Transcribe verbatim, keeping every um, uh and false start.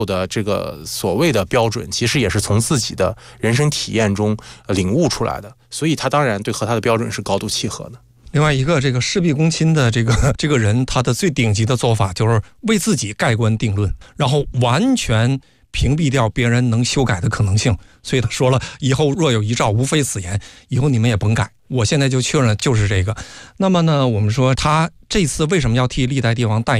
的这个所谓的标准，其实也是从自己的人生体验中领悟出来的，所以他当然对和他的标准是高度契合的。 另外一个这个事必躬亲的这个这个人，他的最顶级的做法就是为自己盖棺定论，然后完全屏蔽掉别人能修改的可能性。所以他说了，以后若有一诏，无非此言，以后你们也甭改，我现在就确认就是这个。那么呢，我们说他这次为什么要替历代帝王代